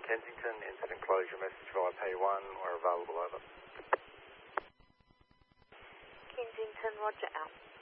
Kensington, incident closure message via P1, we're available over. Kensington, roger out.